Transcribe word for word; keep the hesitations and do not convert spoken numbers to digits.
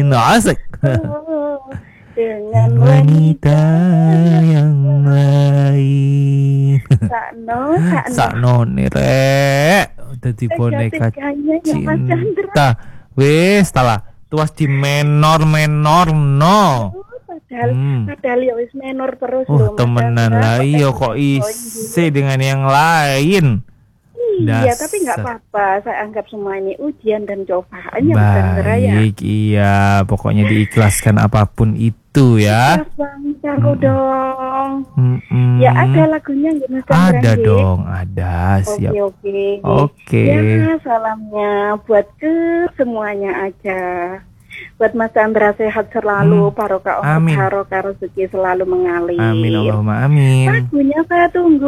Asik. Dengan Wanita yang lain. Sakno, sakno. Sakno nih rek. Dadi boneka Tiga-tiganya ya, Mas Chandra. cinta. Wis talah. Tuas di menor menor no. Oh, padahal Hmm. padahal ya wis menor terus Oh loh, Mas temenan Chandra. lah. Iya kok Poin isi dulu. dengan yang lain. Iya, tapi nggak Dasar. apa-apa. Saya anggap semua ini ujian dan cobaan ya, Mas Chandra ya. Baik, iya. Pokoknya diikhlaskan apapun itu ya. Ikhlas Bang, canggu Mm-mm. dong. Mm-mm. Ya ada lagunya nggih, Mas Chandra Ada nggih? dong, ada. Siap. Oke oke. Oke. Ya salamnya buat ke semuanya aja. Buat Mas Chandra sehat selalu, Hmm. barokah umur, Amin. barokah rezeki selalu mengalir. Amin Allahumma amin. Lagunya saya tunggu.